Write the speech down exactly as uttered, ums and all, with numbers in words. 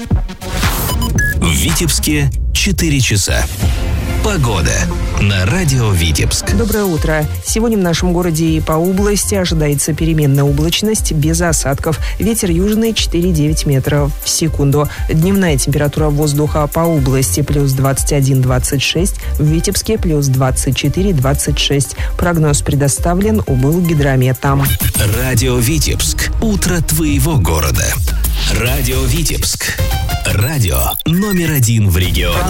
В Витебске четыре часа. Погода на радио Витебск. Доброе утро. Сегодня в нашем городе и по области ожидается переменная облачность без осадков. Ветер южный четыре-девять метров в секунду. Дневная температура воздуха по области плюс двадцать один - двадцать шесть, в Витебске плюс двадцать четыре - двадцать шесть. Прогноз предоставлен Облгидрометом. Радио Витебск. Утро твоего города. Радио Витебск. Радио номер один в регионе.